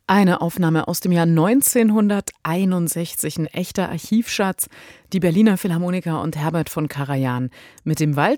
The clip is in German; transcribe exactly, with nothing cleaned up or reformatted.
Eine Aufnahme aus dem Jahr neunzehnhunderteinundsechzig, ein echter Archivschatz. Die Berliner Philharmoniker und Herbert von Karajan mit dem Walzer